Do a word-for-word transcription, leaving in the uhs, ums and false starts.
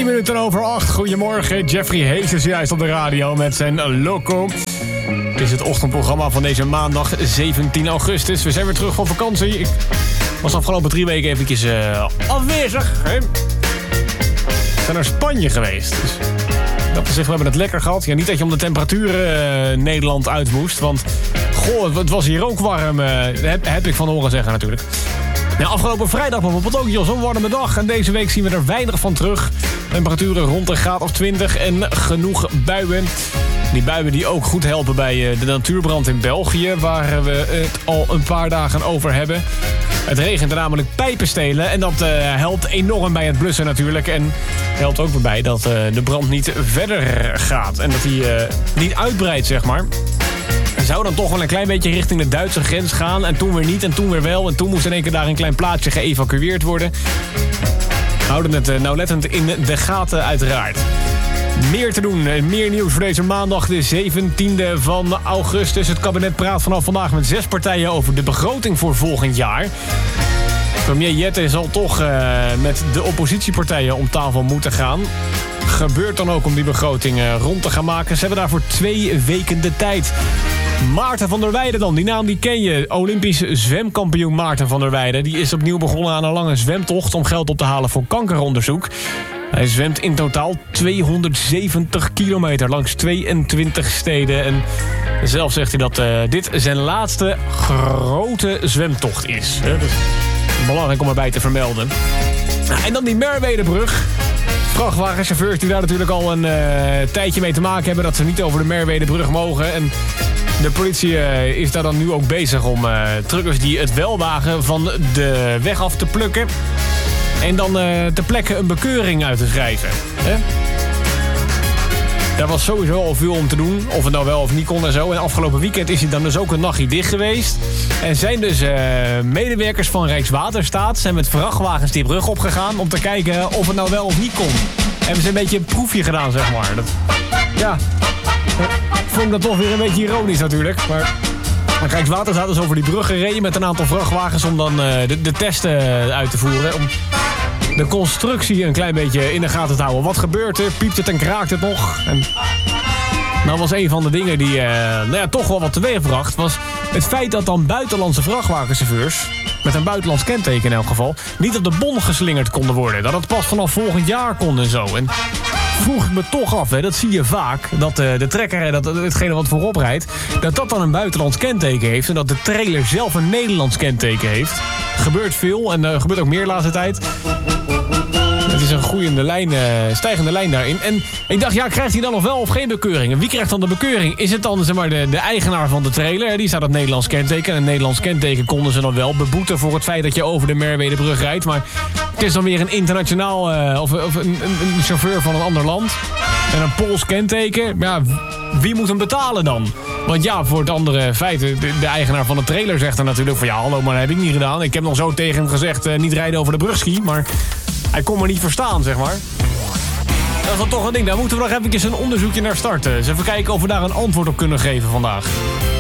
tien minuten over acht. Goedemorgen, Jeffrey Hees is juist op de radio met zijn Loco. Het is het ochtendprogramma van deze maandag zeventien augustus. We zijn weer terug van vakantie. Ik was de afgelopen drie weken eventjes uh, afwezig. Hè? We zijn naar Spanje geweest. Dus dat is, we hebben het lekker gehad. Ja, niet dat je om de temperaturen uh, Nederland uit moest. Want goh, het was hier ook warm. Uh, heb, heb ik van horen zeggen natuurlijk. Nou, afgelopen vrijdag bijvoorbeeld ook zo'n warme dag. En deze week zien we er weinig van terug. Temperaturen rond een graad of twintig en genoeg buien. Die buien die ook goed helpen bij de natuurbrand in België, waar we het al een paar dagen over hebben. Het regent er namelijk pijpenstelen en dat uh, helpt enorm bij het blussen natuurlijk. En helpt ook bij dat uh, de brand niet verder gaat en dat hij uh, niet uitbreidt, zeg maar. Hij zou dan toch wel een klein beetje richting de Duitse grens gaan. En toen weer niet en toen weer wel. En toen moest in één keer daar een klein plaatsje geëvacueerd worden. We houden het uh, nauwlettend in de gaten uiteraard. Meer te doen, meer nieuws voor deze maandag, de zeventiende van augustus. Het kabinet praat vanaf vandaag met zes partijen over de begroting voor volgend jaar. Premier Jette zal toch uh, met de oppositiepartijen om tafel moeten gaan. Gebeurt dan ook om die begroting uh, rond te gaan maken. Ze hebben daarvoor twee weken de tijd. Maarten van der Weijden dan, die naam die ken je. Olympisch zwemkampioen Maarten van der Weijden. Die is opnieuw begonnen aan een lange zwemtocht om geld op te halen voor kankeronderzoek. Hij zwemt in totaal tweehonderdzeventig kilometer langs tweeëntwintig steden. En zelf zegt hij dat uh, dit zijn laatste grote zwemtocht is. Hè? Dus belangrijk om erbij te vermelden. En dan die Merwedebrug. Vrachtwagenchauffeurs die daar natuurlijk al een uh, tijdje mee te maken hebben dat ze niet over de Merwedebrug mogen. En de politie uh, is daar dan nu ook bezig om uh, truckers die het wel wagen van de weg af te plukken. En dan uh, ter plekke een bekeuring uit te schrijven. Hè? Daar was sowieso al veel om te doen. Of het nou wel of niet kon en zo. En afgelopen weekend is hij dan dus ook een nachtje dicht geweest. En zijn dus uh, medewerkers van Rijkswaterstaat zijn met vrachtwagens die brug opgegaan om te kijken of het nou wel of niet kon. Hebben ze een beetje een proefje gedaan, zeg maar. Dat, ja, vond ik dat toch weer een beetje ironisch natuurlijk. Maar Rijkswaterstaat is over die brug gereden met een aantal vrachtwagens om dan uh, de, de testen uit te voeren. Om de constructie een klein beetje in de gaten te houden. Wat gebeurt er? Piept het en kraakt het nog? En nou was een van de dingen die uh, nou ja, toch wel wat teweegbracht, was het feit dat dan buitenlandse vrachtwagenchauffeurs, met een buitenlands kenteken in elk geval, niet op de bon geslingerd konden worden. Dat het pas vanaf volgend jaar kon en zo. En vroeg ik me toch af, hè, dat zie je vaak, dat uh, de trekker, dat hetgene wat voorop rijdt, dat dat dan een buitenlands kenteken heeft en dat de trailer zelf een Nederlands kenteken heeft. Gebeurt veel en er uh, gebeurt ook meer de laatste tijd. Het is een groeiende lijn, uh, stijgende lijn daarin. En ik dacht, ja, krijgt hij dan nog wel of geen bekeuring? En wie krijgt dan de bekeuring? Is het dan zeg maar, de, de eigenaar van de trailer? Die staat op Nederlands kenteken. En een Nederlands kenteken konden ze dan wel beboeten voor het feit dat je over de Merwedebrug rijdt. Maar het is dan weer een internationaal uh, of, of een, een, een chauffeur van een ander land. En een Pools kenteken. Ja, wie moet hem betalen dan? Want ja, voor het andere feit, de, de eigenaar van de trailer zegt dan natuurlijk van ja, hallo, maar dat heb ik niet gedaan. Ik heb nog zo tegen hem gezegd, uh, niet rijden over de brug ski, maar hij kon me niet verstaan, zeg maar. Dat is dan toch een ding. Daar moeten we nog even een onderzoekje naar starten. Dus even kijken of we daar een antwoord op kunnen geven vandaag.